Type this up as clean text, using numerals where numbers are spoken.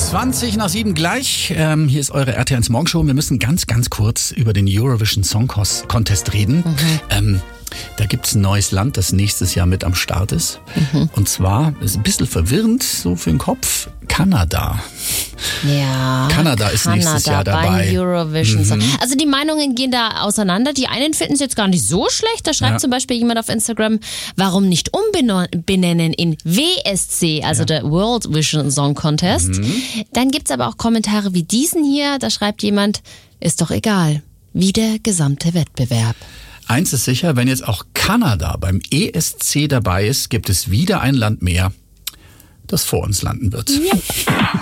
7:20 gleich. Hier ist eure RTL Morgenshow. Wir müssen ganz kurz über den Eurovision Song Contest reden. Da gibt's ein neues Land, das nächstes Jahr mit am Start ist. Und zwar, ist ein bisschen verwirrend, so für den Kopf, Kanada. Ja, Kanada ist nächstes Jahr dabei. Beim Eurovision Song. Also die Meinungen gehen da auseinander. Die einen finden es jetzt gar nicht so schlecht. Da schreibt zum Beispiel jemand auf Instagram, warum nicht umbenennen in WSC, also der World Vision Song Contest. Dann gibt's aber auch Kommentare wie diesen hier. Da schreibt jemand, ist doch egal, wie der gesamte Wettbewerb. Eins ist sicher, wenn jetzt auch Kanada beim ESC dabei ist, gibt es wieder ein Land mehr, das vor uns landen wird. Ja.